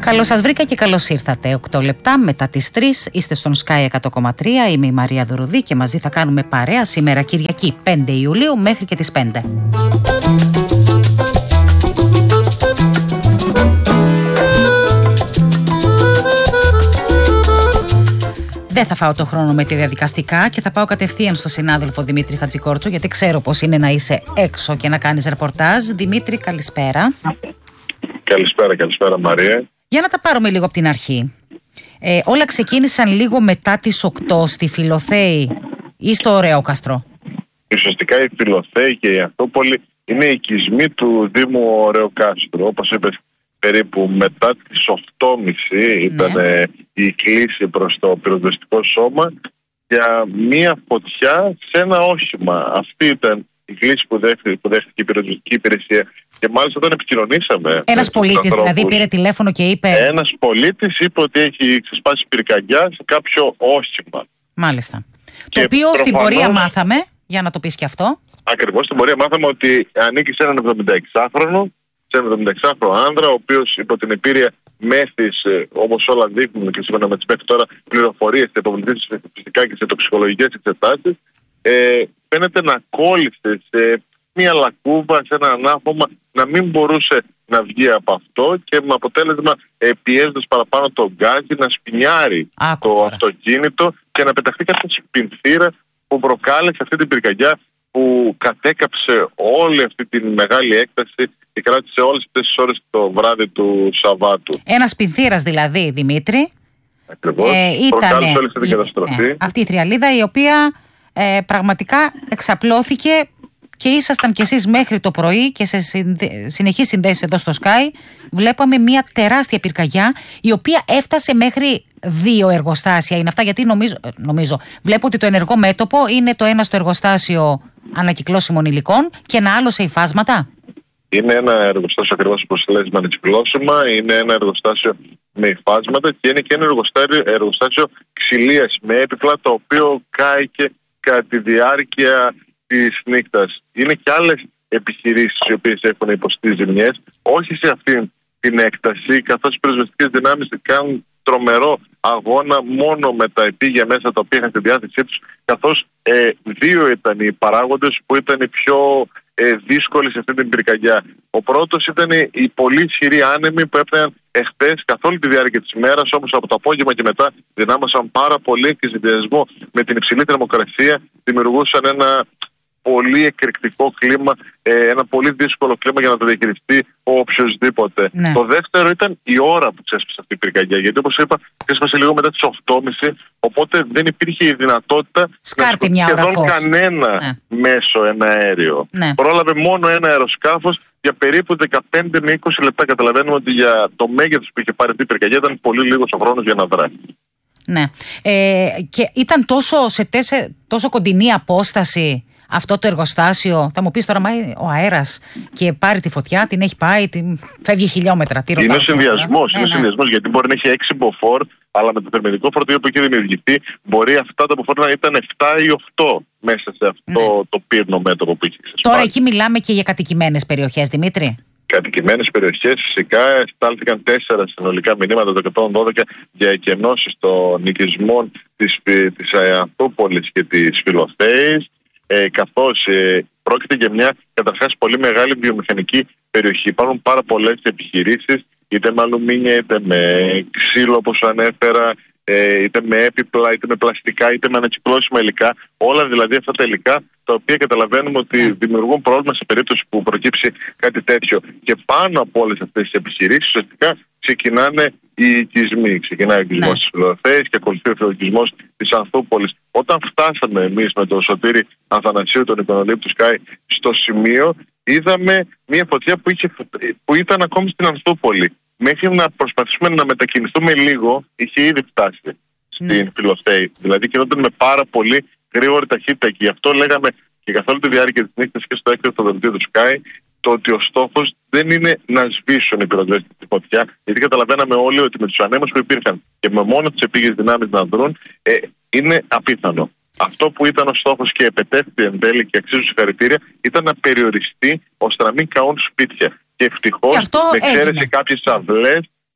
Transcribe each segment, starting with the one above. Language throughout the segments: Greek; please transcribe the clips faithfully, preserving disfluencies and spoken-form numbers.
Καλώς σας βρήκα και καλώς ήρθατε. οκτώ λεπτά μετά τις τρεις είστε στον Sky εκατό κόμμα τρία. Είμαι η Μαρία Δουρουδή και μαζί θα κάνουμε παρέα σήμερα Κυριακή πέντε Ιουλίου μέχρι και τις πέντε. Δεν θα φάω το χρόνο με τη διαδικαστικά και θα πάω κατευθείαν στο συνάδελφο Δημήτρη Χατζικόρτσο, γιατί ξέρω πως είναι να είσαι έξω και να κάνεις ρεπορτάζ. Δημήτρη, καλησπέρα. Καλησπέρα, καλησπέρα Μαρία. Για να τα πάρουμε λίγο από την αρχή. Ε, όλα ξεκίνησαν λίγο μετά τις οκτώ στη Φιλοθέη ή στο Ωρεόκαστρο? Ουσιαστικά η Φιλοθέη και η Ανθούπολη είναι οικισμοί του Δήμου Ωρεοκάστρου. Όπως είπες, περίπου μετά τις οκτώ και μισή ήταν ναι. η κλήση προς το πυροσβεστικό σώμα για μία φωτιά σε ένα όχημα. Αυτή ήταν η κλήση που δέχτηκε, που δέχτηκε η πυροσβεστική υπηρεσία. Και μάλιστα όταν επικοινωνήσαμε. Ένας πολίτης δηλαδή πήρε τηλέφωνο και είπε. Ένας πολίτης είπε ότι έχει ξεσπάσει πυρκαγιά σε κάποιο όχημα. Μάλιστα. Και το οποίο προφανώς, στην πορεία μάθαμε, για να το πεις και αυτό. Ακριβώς, στην πορεία μάθαμε ότι ανήκει σε έναν εβδομηνταεξάχρονο, σε έναν εβδομηνταεξάχρονο άνδρα, ο οποίος υπό την επίρρεια μέθης, όπως όλα δείχνουν και σύμφωνα με τις μέχρι τώρα πληροφορίες, θα υποβληθεί φυσικά και σε τοξικολογικές εξετάσεις, ε, φαίνεται να κόλλησε σε μια λακκούβα, σε ένα ανάφωμα, να μην μπορούσε να βγει από αυτό και με αποτέλεσμα ε, πιέζοντας παραπάνω τον γκάζι να σπινιάρει Άκου, το τώρα. αυτοκίνητο και να πεταχτεί κάποια σπινθήρα που προκάλεσε αυτή την πυρκαγιά που κατέκαψε όλη αυτή τη μεγάλη έκταση και κράτησε όλες αυτές τις ώρες το βράδυ του Σαββάτου. Ένας σπινθήρας δηλαδή, Δημήτρη. Ακριβώς, ε, προκάλεσε όλη αυτή την καταστροφή. Ε, αυτή η τριαλίδα η οποία ε, πραγματικά εξαπλώθηκε. Και ήσασταν κι εσείς μέχρι το πρωί και σε συνεχείς συνδέσεις εδώ στο Sky βλέπαμε μια τεράστια πυρκαγιά η οποία έφτασε μέχρι δύο εργοστάσια. Είναι αυτά, γιατί νομίζω, νομίζω βλέπω ότι το ενεργό μέτωπο είναι το ένα στο εργοστάσιο ανακυκλώσιμων υλικών και ένα άλλο σε υφάσματα. Είναι ένα εργοστάσιο ακριβώς όπως λες με ανακυκλώσιμα, είναι ένα εργοστάσιο με υφάσματα και είναι και ένα εργοστάσιο, εργοστάσιο ξυλίας με έπιπλα, το οποίο κάηκε κατά τη διάρκεια της νύχτας. Είναι και άλλες επιχειρήσεις οι οποίες έχουν υποστεί ζημιές, όχι σε αυτήν την έκταση, καθώς οι πυροσβεστικές δυνάμεις κάνουν τρομερό αγώνα μόνο με τα επίγεια μέσα τα οποία είχαν στη διάθεσή τους, καθώς ε, δύο ήταν οι παράγοντες που ήταν οι πιο ε, δύσκολοι σε αυτή την πυρκαγιά. Ο πρώτος ήταν οι πολύ ισχυροί άνεμοι που έφταναν εχθές καθ' όλη τη διάρκεια της ημέρας, όμως από το απόγευμα και μετά δυνάμωσαν πάρα πολύ και σε συνδυασμό με την υψηλή θερμοκρασία δημιουργούσαν ένα πολύ εκρηκτικό κλίμα, ένα πολύ δύσκολο κλίμα για να το διαχειριστεί οποιοσδήποτε. Ναι. Το δεύτερο ήταν η ώρα που ξέσπασε αυτή η πυρκαγιά, γιατί όπως είπα ξέσπασε λίγο μετά τις οκτώ και μισή, οπότε δεν υπήρχε η δυνατότητα Σκάρτη να σχεδόν κανένα ναι. μέσο εναέριο. Ναι. Πρόλαβε μόνο ένα αεροσκάφος για περίπου δεκαπέντε με είκοσι λεπτά. Καταλαβαίνουμε ότι για το μέγεθος που είχε πάρει αυτή η πυρκαγιά ήταν πολύ λίγος ο χρόνος για να δράσει. Ναι. Ε, και ήταν τόσο, σε τέσε, τόσο κοντινή απόσταση αυτό το εργοστάσιο. Θα μου πεις τώρα, μα ο αέρας και πάρει τη φωτιά, την έχει πάει, την... φεύγει χιλιόμετρα. Τι είναι ο συνδυασμός, ναι, είναι ναι. συνδυασμός, γιατί μπορεί να έχει έξι μποφόρ, αλλά με το θερμιδικό φορτίο που έχει δημιουργηθεί, μπορεί αυτά τα μποφόρ να ήταν επτά ή οκτώ μέσα σε αυτό ναι. το πύρνο μέτωπο που είχε ξεσπάσει. Τώρα εκεί μιλάμε και για κατοικημένες περιοχές, Δημήτρη. Κατοικημένες περιοχές, φυσικά στάλθηκαν τέσσερα συνολικά μηνύματα το εκατόν δώδεκα για εκενώσεις των οικισμών της, της Ανθούπολης και της Φιλοθέης. Ε, καθώς ε, πρόκειται για μια καταρχάς πολύ μεγάλη βιομηχανική περιοχή. Υπάρχουν πάρα πολλές επιχειρήσεις, είτε με αλουμίνια, είτε με ξύλο όπως ανέφερα, ε, είτε με έπιπλα, είτε με πλαστικά, είτε με ανακυκλώσιμα υλικά. Όλα δηλαδή αυτά τα υλικά τα οποία καταλαβαίνουμε ότι δημιουργούν πρόβλημα σε περίπτωση που προκύψει κάτι τέτοιο. Και πάνω από όλες αυτές τις επιχειρήσεις ουσιαστικά ξεκινάνε οι οικισμοί. Ξεκινάει ο οικισμός ναι. της Φιλοθέης και ακολουθεί ο οικισμός της Ανθούπολης. Όταν φτάσαμε εμείς με τον Σωτήρη Αθανασίου, τον οικονομικού του Sky, στο σημείο, είδαμε μια φωτιά που, είχε, που ήταν ακόμη στην Ανθούπολη. Μέχρι να προσπαθήσουμε να μετακινηθούμε λίγο, είχε ήδη φτάσει στην ναι. Φιλοθέη. Δηλαδή κινούνταν με πάρα πολύ γρήγορη ταχύτητα. Και γι' αυτό λέγαμε και καθ' όλη τη διάρκεια της νύχτας και στο έκτακτο δελτίο του Sky, το ότι ο στόχος δεν είναι να σβήσουν οι πυροσβέστες τη φωτιά, γιατί καταλαβαίναμε όλοι ότι με τους ανέμους που υπήρχαν και με μόνο τις επίγειες δυνάμεις να δρουν, ε, είναι απίθανο. Αυτό που ήταν ο στόχος και επετέφθη εν τέλει και αξίζει συγχαρητήρια ήταν να περιοριστεί ώστε να μην καούν σπίτια. Και ευτυχώς, με εξαίρεση κάποιες αυλές,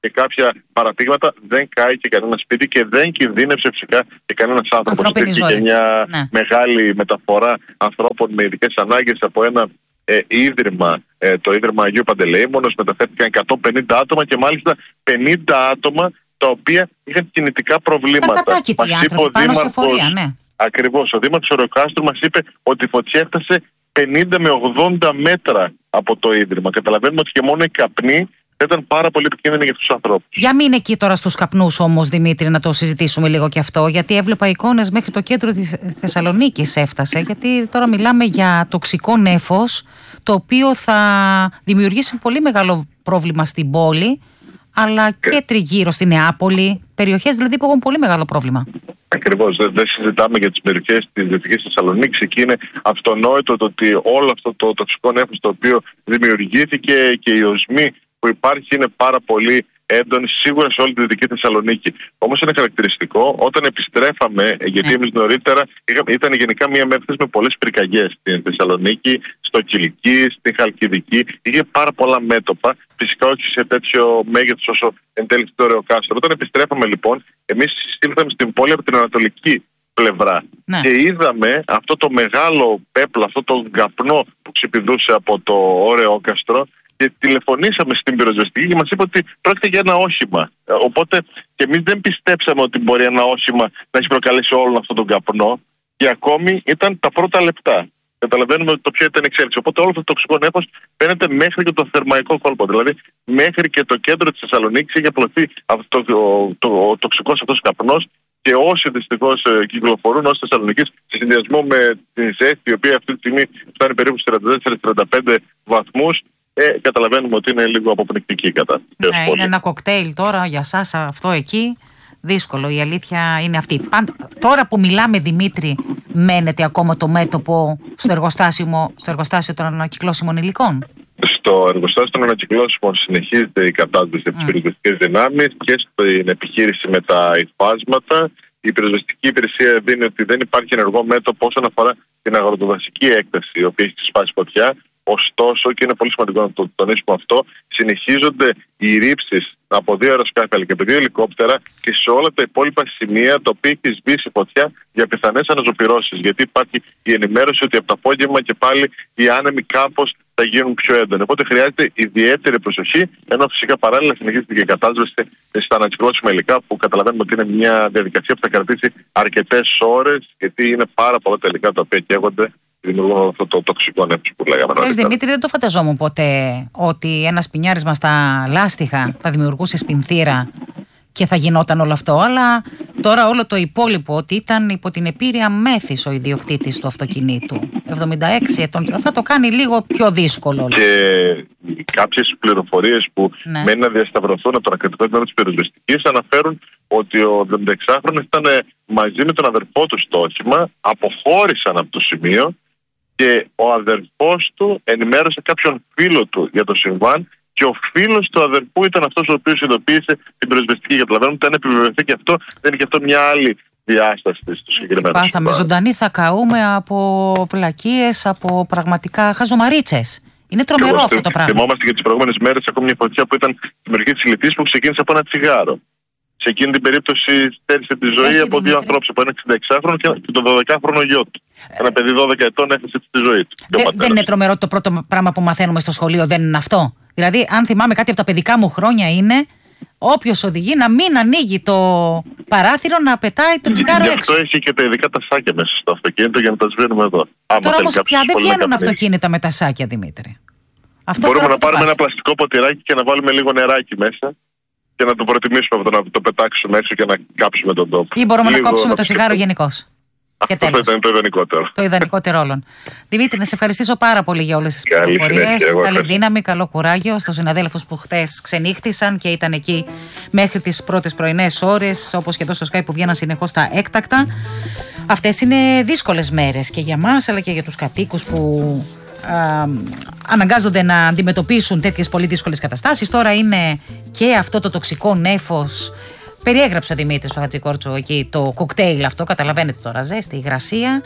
και κάποια παραδείγματα, δεν κάει και κανένα σπίτι και δεν κινδύνευσε φυσικά και κανένας άνθρωπος. Υπήρχε και μια ναι. μεγάλη μεταφορά ανθρώπων με ειδικές ανάγκες από ένα ε, ίδρυμα, ε, το Ίδρυμα Αγίου Παντελεήμονος. Μεταφέρθηκαν εκατόν πενήντα άτομα και μάλιστα πενήντα άτομα τα οποία είχαν κινητικά προβλήματα. Τα κατάκητοι άνθρωποι πάνω σε φορεία, ναι. Ακριβώς. Ο Δήμαρχος Ωρεοκάστρου μας είπε ότι η φωτιά έφτασε πενήντα με ογδόντα μέτρα από το ίδρυμα. Καταλαβαίνουμε ότι και μόνο οι καπνοί θα ήταν πάρα πολύ επικίνδυνοι για τους ανθρώπους. Για μην εκεί τώρα στους καπνούς όμως, Δημήτρη, να το συζητήσουμε λίγο και αυτό, γιατί έβλεπα εικόνες μέχρι το κέντρο της Θεσσαλονίκης έφτασε, γιατί τώρα μιλάμε για τοξικό νέφος, το οποίο θα δημιουργήσει πολύ μεγάλο πρόβλημα στην πόλη, αλλά και τριγύρω στη Νεάπολη, περιοχές δηλαδή που έχουν πολύ μεγάλο πρόβλημα. Ακριβώς. Δεν, δεν συζητάμε για τις περιοχές της Δυτικής Θεσσαλονίκης. Εκεί είναι αυτονόητο το ότι όλο αυτό το τοξικό νέφος το οποίο δημιουργήθηκε και η οσμή που υπάρχει είναι πάρα πολύ έντονη, σίγουρα σε όλη τη Δυτική Θεσσαλονίκη. Όμως είναι χαρακτηριστικό όταν επιστρέφαμε, γιατί εμείς νωρίτερα ήταν γενικά μια μέρα με πολλές πυρκαγιές στην Θεσσαλονίκη, στο Κιλκί, στην Χαλκιδική. Είχε πάρα πολλά μέτωπα, φυσικά όχι σε τέτοιο μέγεθος όσο εν τέλει στο Ωρεοκάστρο. Όταν επιστρέφαμε λοιπόν, εμείς ήλθαμε στην πόλη από την ανατολική πλευρά. Ναι. Και είδαμε αυτό το μεγάλο πέπλο, αυτό το καπνό που ξυπηδούσε από το Ωρεόκαστρο. Και τηλεφωνήσαμε στην πυροσβεστική και μας είπε ότι πρόκειται για ένα όχημα. Οπότε και εμείς δεν πιστέψαμε ότι μπορεί ένα όχημα να έχει προκαλέσει όλο αυτόν τον καπνό. Και ακόμη ήταν τα πρώτα λεπτά. Καταλαβαίνουμε ότι το πιο ήταν εξέλιξη. Οπότε όλο αυτό το τοξικό νέφος φαίνεται μέχρι και το θερμαϊκό κόλπο. Δηλαδή μέχρι και το κέντρο της Θεσσαλονίκης έχει απλωθεί αυτό το, το, το, ο τοξικός αυτός καπνός. Και όσοι δυστυχώς κυκλοφορούν ως Θεσσαλονίκης, σε συνδυασμό με τη ζέστη, η οποία αυτή τη στιγμή φτάνει περίπου στους τριάντα τέσσερα με τριάντα πέντε βαθμούς. Ε, καταλαβαίνουμε ότι είναι λίγο αποπνικτική η κατάσταση. Ναι, είναι ένα κοκτέιλ τώρα για σας αυτό εκεί. Δύσκολο, η αλήθεια είναι αυτή. Πάντα, τώρα που μιλάμε, Δημήτρη, μένετε ακόμα το μέτωπο στο εργοστάσιο, στο εργοστάσιο των ανακυκλώσιμων υλικών? Στο εργοστάσιο των ανακυκλώσιμων συνεχίζεται η κατάσταση από τις πυροσβεστικές δυνάμεις και στην επιχείρηση με τα υφάσματα. Η πυροσβεστική υπηρεσία δίνει ότι δεν υπάρχει ενεργό μέτωπο όσον αφορά την αγροτοδασική έκταση, η οποία έχει σπάσει φωτιά. Ωστόσο, και είναι πολύ σημαντικό να το τονίσουμε αυτό, συνεχίζονται οι ρήψεις από δύο αεροσκάφη αλλά και από δύο ελικόπτερα και σε όλα τα υπόλοιπα σημεία τα οποία έχει σβήσει φωτιά για πιθανές αναζωπυρώσεις. Γιατί υπάρχει η ενημέρωση ότι από το απόγευμα και πάλι οι άνεμοι κάπως θα γίνουν πιο έντονοι. Οπότε χρειάζεται ιδιαίτερη προσοχή, ενώ φυσικά παράλληλα συνεχίζεται και η κατάσβεση στα ανακυκλώσιμα υλικά, που καταλαβαίνουμε ότι είναι μια διαδικασία που θα κρατήσει αρκετές ώρες, γιατί είναι πάρα πολλά τα υλικά τα οποία καίγονται. Δημιουργούν αυτό το τοξικό νέφος που λέγαμε. Ξέρεις, Δημήτρη, δεν το φανταζόμουν ποτέ ότι ένα σπινιάρισμα στα λάστιχα θα δημιουργούσε σπινθήρα και θα γινόταν όλο αυτό. Αλλά τώρα όλο το υπόλοιπο, ότι ήταν υπό την επίρρεια μέθης ο ιδιοκτήτης του αυτοκινήτου. εβδομήντα έξι ετών. Αυτό το κάνει λίγο πιο δύσκολο. Και κάποιες πληροφορίες που ναι. μένει να διασταυρωθούν από το ανακριτικό τμήμα της πυροσβεστικής αναφέρουν ότι ο εβδομηνταεξάχρονος ήταν μαζί με τον αδερφό του στο όχημα, αποχώρησαν από το σημείο. Και ο αδερφός του ενημέρωσε κάποιον φίλο του για το συμβάν και ο φίλος του αδερφού ήταν αυτός ο οποίος ειδοποίησε την πυροσβεστική. Καταλαβαίνουμε ότι αν επιβεβαιωθεί και αυτό, δεν είναι και αυτό μια άλλη διάσταση στο συγκεκριμένο. Πάθαμε ζωντανή, θα καούμε από πλακίες, από πραγματικά χαζομαρίτσες. Είναι τρομερό αυτό το πράγμα. Θυμόμαστε και τις προηγούμενες μέρες ακόμη μια φωτιά που ήταν στην περιοχή της Ηλιτής που ξεκίνησε από ένα τσιγάρο. Σε εκείνη την περίπτωση στέρισε τη ζωή Εσύ, από δύο ανθρώπους, από ένα εξήντα χρόνο και τον δωδεκάχρονο γιο του. Ένα παιδί δώδεκα ετών έχασε τη ζωή του. Δε, δεν είναι τρομερό το πρώτο πράγμα που μαθαίνουμε στο σχολείο, δεν είναι αυτό? Δηλαδή, αν θυμάμαι κάτι από τα παιδικά μου χρόνια, είναι όποιος οδηγεί να μην ανοίγει το παράθυρο, να πετάει το τσιγάρο έξω. Γι' αυτό έχει και τα ειδικά τα σάκια μέσα στο αυτοκίνητο για να τα σβήνουμε εδώ. Τώρα όμως πια δεν βγαίνουν αυτοκίνητα με τα σάκια, Δημήτρη. Αυτό μπορούμε να πάρουμε ένα πλαστικό ποτηράκι και να βάλουμε λίγο νεράκι μέσα. Και να το προτιμήσουμε αυτό, να το πετάξουμε έξω και να κάψουμε τον τόπο. Ή μπορούμε λίγο να κόψουμε το τσιγάρο γενικώς. Αυτό θα ήταν το ιδανικότερο. Το ιδανικότερο όλων. Δημήτρη, να σε ευχαριστήσω πάρα πολύ για όλες τις πληροφορίες. Καλή δύναμη, καλό κουράγιο στους συναδέλφους που χθες ξενύχτησαν και ήταν εκεί μέχρι τις πρώτες πρωινές ώρες, όπως και εδώ στο Skype που βγαίναν συνεχώς τα έκτακτα. Αυτές είναι δύσκολες μέρες και για μας αλλά και για τους κατοίκους που Α, αναγκάζονται να αντιμετωπίσουν τέτοιες πολύ δύσκολες καταστάσεις. Τώρα είναι και αυτό το τοξικό νέφος. Περιέγραψε ο Δημήτρης στο Χατζικόρτσο εκεί το κοκτέιλ αυτό. Καταλαβαίνετε τώρα, ζέστη, υγρασία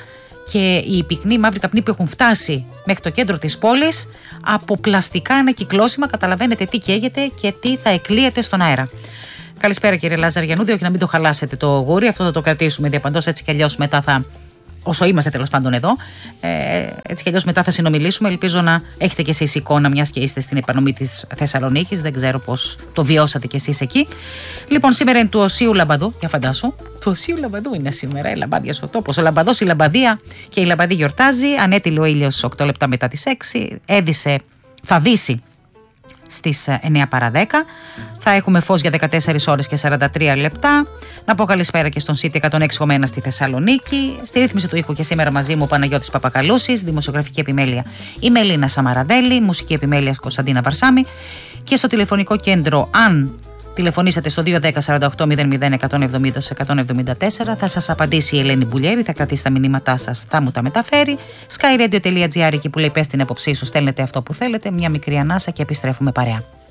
και οι πυκνοί μαύροι καπνοί που έχουν φτάσει μέχρι το κέντρο της πόλης από πλαστικά ανακυκλώσιμα. Καταλαβαίνετε τι καίγεται και τι θα εκλείεται στον αέρα. Καλησπέρα κύριε Λαζαριανούδη, όχι να μην το χαλάσετε το γούρι, αυτό θα το κρατήσουμε διαπαντός, έτσι κι αλλιώς μετά θα, όσο είμαστε τέλος πάντων εδώ, ε, έτσι κι αλλιώς μετά θα συνομιλήσουμε. Ελπίζω να έχετε κι εσείς εικόνα, μιας και είστε στην επανομή της Θεσσαλονίκης, δεν ξέρω πώς το βιώσατε κι εσείς εκεί. Λοιπόν, σήμερα είναι του Οσίου Λαμπαδού, για φαντάσου, του Οσίου Λαμπαδού είναι σήμερα, η Λαμπάδια ο τόπος, ο Λαμπαδός, η Λαμπαδία και η Λαμπαδή γιορτάζει, ανέτειλε ο ήλιος οκτώ λεπτά μετά τις έξι, έδισε, θα δύσει στις εννιά παρά δέκα. Θα έχουμε φως για δεκατέσσερις ώρες και σαράντα τρία λεπτά. Να πω καλησπέρα και στον City εκατόν έξι κόμμα ένα στη Θεσσαλονίκη. Στη ρύθμιση του ήχου και σήμερα μαζί μου ο Παναγιώτης Παπακαλούσης, δημοσιογραφική επιμέλεια η Μελίνα Σαμαραδέλη, μουσική επιμέλεια Κωνσταντίνα Βαρσάμι. Και στο τηλεφωνικό κέντρο, αν τηλεφωνήσατε στο δύο ένα μηδέν τέσσερα οκτώ μηδέν μηδέν εκατόν εβδομήντα εκατόν εβδομήντα τέσσερα, θα σας απαντήσει η Ελένη Μπουλιέρη, θα κρατήσει τα μηνύματά σας, θα μου τα μεταφέρει. skyradio.gr, εκεί που λέει πες την άποψή σου, στέλνετε αυτό που θέλετε, μια μικρή ανάσα και επιστρέφουμε παρέα.